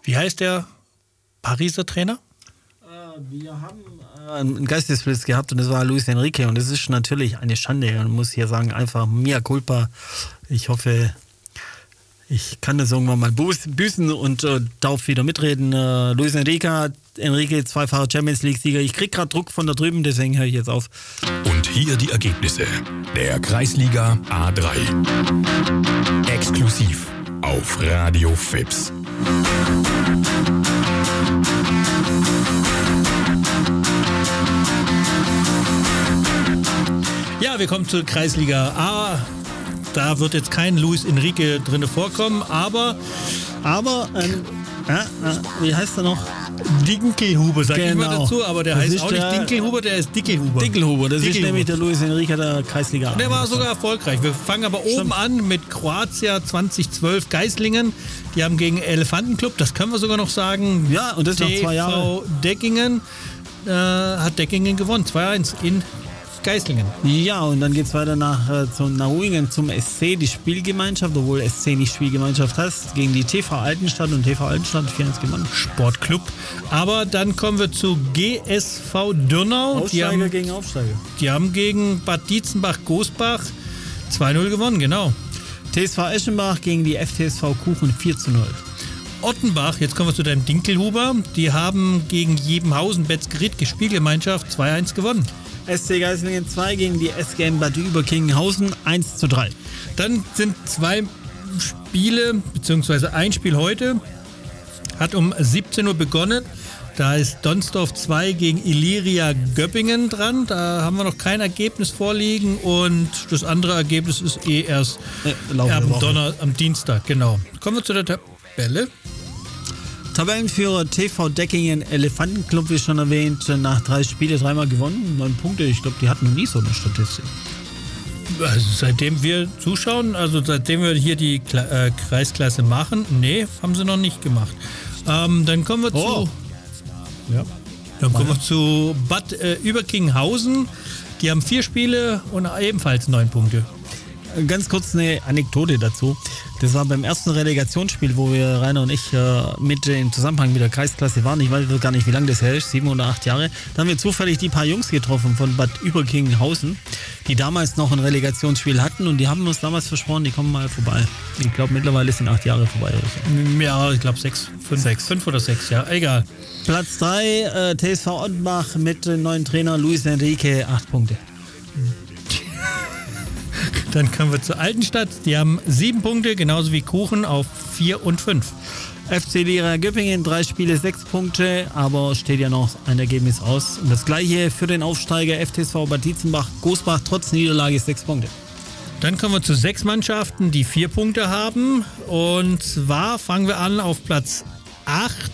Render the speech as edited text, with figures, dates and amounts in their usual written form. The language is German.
Wie heißt der Pariser Trainer? Wir haben einen Geistesblitz gehabt und das war Luis Enrique und das ist natürlich eine Schande und muss hier sagen, einfach mea culpa. Ich hoffe, ich kann das irgendwann mal büßen und darf wieder mitreden. Luis Enrique, zweifacher Champions League-Sieger. Ich krieg gerade Druck von da drüben, deswegen höre ich jetzt auf. Und hier die Ergebnisse der Kreisliga A3. Exklusiv auf Radio Fips. Ja, wir kommen zur Kreisliga A. Da wird jetzt kein Luis Enrique drin vorkommen, aber wie heißt er noch? Dinkelhuber, sag ich mal dazu, aber der Das heißt ist auch nicht Dinkelhuber, der ist Dickelhuber. Dickelhuber, das ist nämlich der Luis Enrique der Kreisliga A. Der war sogar erfolgreich. Wir fangen aber oben an mit Kroatia 2012 Geislingen. Die haben gegen Elefantenclub, das können wir sogar noch sagen. Ja, und das noch 2 Jahre. Deckingen hat Deckingen gewonnen, 2-1 in Geislingen. Ja, und dann geht es weiter nach Uingen zum SC, die Spielgemeinschaft, obwohl SC nicht Spielgemeinschaft heißt, gegen die TV Altenstadt und TV Altenstadt 4-1 gewonnen. Sportclub. Aber dann kommen wir zu GSV Dürnau. Aufsteiger gegen Aufsteiger. Die haben gegen Bad Dietzenbach-Gosbach 2-0 gewonnen, genau. TSV Eschenbach gegen die FTSV Kuchen 4-0. Ottenbach, jetzt kommen wir zu deinem Dinkelhuber. Die haben gegen Jebenhausen-Betzgeriet Spielgemeinschaft 2-1 gewonnen. SC Geislingen 2 gegen die SGM Bad Überkinghausen 1-3. Dann sind 2 Spiele, beziehungsweise ein Spiel heute, hat um 17 Uhr begonnen. Da ist Donsdorf 2 gegen Illyria Göppingen dran. Da haben wir noch kein Ergebnis vorliegen und das andere Ergebnis ist erst am Dienstag. Genau. Kommen wir zu der Tabelle. Tabellenführer TV Deckingen Elefantenclub, wie schon erwähnt, nach 3 Spiele 3-mal gewonnen, 9 Punkte. Ich glaube, die hatten noch nie so eine Statistik. Also seitdem wir zuschauen, also seitdem wir hier die Kreisklasse machen, nee, haben sie noch nicht gemacht. Dann kommen wir zu Bad Überkinghausen. Die haben 4 Spiele und ebenfalls 9 Punkte. Ganz kurz eine Anekdote dazu. Das war beim ersten Relegationsspiel, wo wir, Rainer und ich, mit im Zusammenhang mit der Kreisklasse waren. Ich weiß gar nicht, wie lange das her ist, 7 oder 8 Jahre. Da haben wir zufällig die paar Jungs getroffen von Bad Überkinghausen, die damals noch ein Relegationsspiel hatten und die haben uns damals versprochen, die kommen mal vorbei. Ich glaube, mittlerweile sind 8 Jahre vorbei. Ja, ich glaube 5 oder 6, ja, egal. Platz 3, TSV Ottenbach mit neuen Trainer Luis Enrique, 8 Punkte. Dann kommen wir zur Altenstadt. Die haben 7 Punkte, genauso wie Kuchen auf 4 und 5. FC Illyria Göppingen, 3 Spiele, 6 Punkte, aber steht ja noch ein Ergebnis aus. Und das gleiche für den Aufsteiger FTSV Bad Dietzenbach-Gosbach, trotz Niederlage 6 Punkte. Dann kommen wir zu 6 Mannschaften, die 4 Punkte haben. Und zwar fangen wir an auf Platz 8